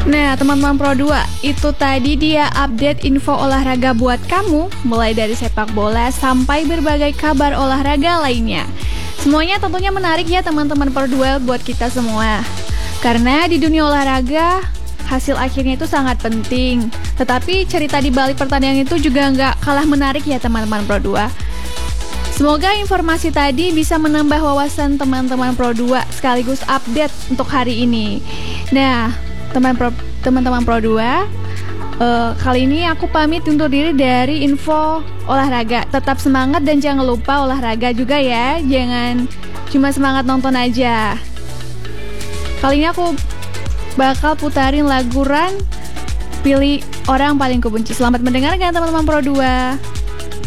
Nah, teman-teman Pro 2, itu tadi dia update info olahraga buat kamu, mulai dari sepak bola sampai berbagai kabar olahraga lainnya. Semuanya tentunya menarik ya teman-teman Pro 2 buat kita semua. Karena di dunia olahraga, hasil akhirnya itu sangat penting. Tetapi cerita di balik pertandingan itu juga nggak kalah menarik ya teman-teman Pro 2. Semoga informasi tadi bisa menambah wawasan teman-teman Pro 2 sekaligus update untuk hari ini. Nah, teman-teman Pro 2, kali ini aku pamit undur diri dari info olahraga. Tetap semangat dan jangan lupa olahraga juga ya. Jangan cuma semangat nonton aja. Kali ini aku bakal putarin lagu Run, Pilih Orang Paling Kubenci. Selamat mendengarkan teman-teman Pro 2.